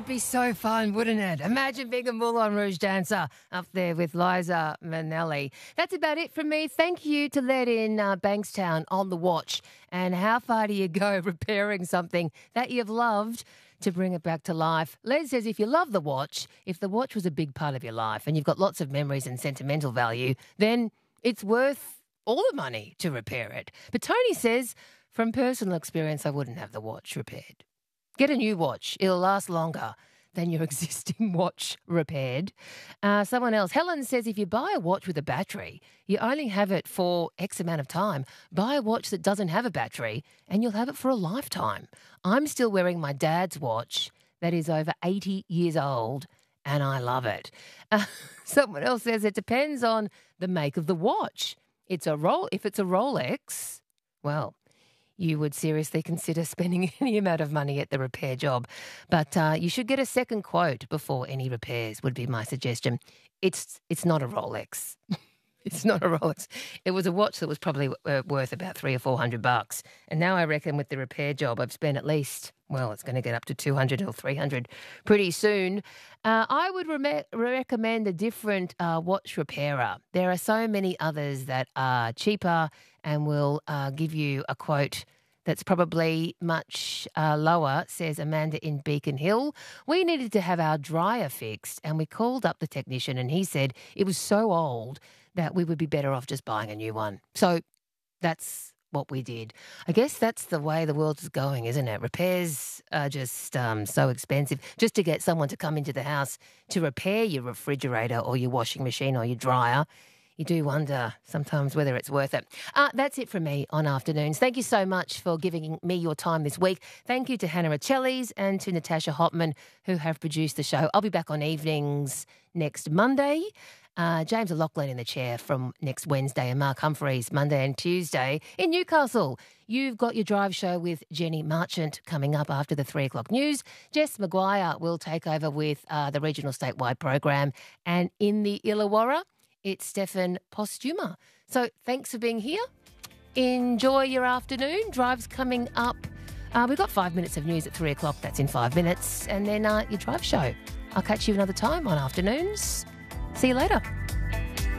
would be so fun, wouldn't it? Imagine being a Moulin Rouge dancer up there with Liza Minnelli. That's about it from me. Thank you to Let in Bankstown on the watch. And how far do you go repairing something that you've loved to bring it back to life? Les says if you love the watch, if the watch was a big part of your life and you've got lots of memories and sentimental value, then it's worth all the money to repair it. But Tony says, from personal experience, I wouldn't have the watch repaired. Get a new watch. It'll last longer than your existing watch repaired. Someone else, Helen says, if you buy a watch with a battery, you only have it for X amount of time. Buy a watch that doesn't have a battery and you'll have it for a lifetime. I'm still wearing my dad's watch that is over 80 years old and I love it. Someone else says it depends on the make of the watch. If it's a Rolex, well, you would seriously consider spending any amount of money at the repair job. But you should get a second quote before any repairs would be my suggestion. It's not a Rolex. It's not a Rolex. It was a watch that was probably worth about $300 or $400. And now I reckon with the repair job, I've spent at least, well, it's going to get up to $200 or $300 pretty soon. I would recommend a different watch repairer. There are so many others that are cheaper and will give you a quote that's probably much lower, says Amanda in Beacon Hill. We needed to have our dryer fixed and we called up the technician and he said it was so old that we would be better off just buying a new one. So that's what we did. I guess that's the way the world is going, isn't it? Repairs are just so expensive. Just to get someone to come into the house to repair your refrigerator or your washing machine or your dryer, you do wonder sometimes whether it's worth it. That's it from me on Afternoons. Thank you so much for giving me your time this week. Thank you to Hannah Achilles and to Natasha Hopman who have produced the show. I'll be back on evenings next Monday. James O'Loughlin in the chair from next Wednesday and Mark Humphreys Monday and Tuesday in Newcastle. You've got your drive show with Jenny Marchant coming up after the 3 o'clock news. Jess Maguire will take over with the regional statewide program. And in the Illawarra, it's Stefan Postuma. So thanks for being here. Enjoy your afternoon. Drive's coming up. We've got 5 minutes of news at 3 o'clock. That's in 5 minutes. And then your drive show. I'll catch you another time on Afternoons. See you later.